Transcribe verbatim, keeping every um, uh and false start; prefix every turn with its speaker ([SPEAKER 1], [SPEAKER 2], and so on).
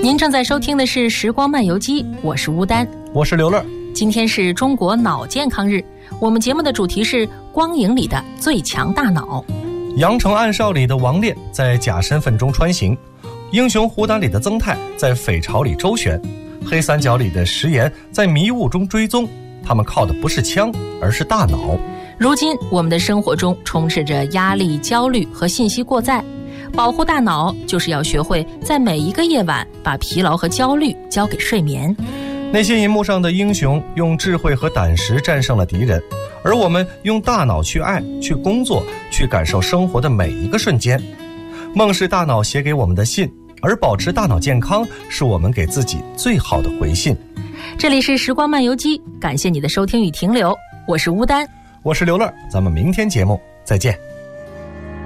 [SPEAKER 1] 您正在收听的是时光漫游记，我是乌丹，
[SPEAKER 2] 我是刘乐。
[SPEAKER 1] 今天是中国脑健康日，我们节目的主题是光影里的最强大脑。
[SPEAKER 2] 阳城暗哨里的王烈在假身份中穿行，英雄虎胆里的曾泰在匪巢里周旋，黑三角里的石岩在迷雾中追踪，他们靠的不是枪，而是大脑。
[SPEAKER 1] 如今我们的生活中充斥着压力、焦虑和信息过载，保护大脑就是要学会在每一个夜晚把疲劳和焦虑交给睡眠。
[SPEAKER 2] 那些银幕上的英雄用智慧和胆识战胜了敌人，而我们用大脑去爱、去工作、去感受生活的每一个瞬间。梦是大脑写给我们的信，而保持大脑健康是我们给自己最好的回信。
[SPEAKER 1] 这里是时光漫游记，感谢你的收听与停留，我是乌丹，
[SPEAKER 2] 我是刘乐，咱们明天节目再见。